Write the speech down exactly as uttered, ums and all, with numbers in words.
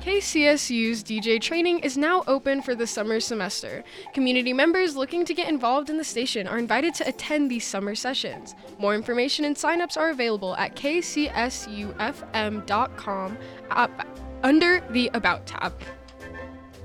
K C S U's D J training is now open for the summer semester. Community members looking to get involved in the station are invited to attend these summer sessions. More information and signups are available at k c s u f m dot com under the About tab.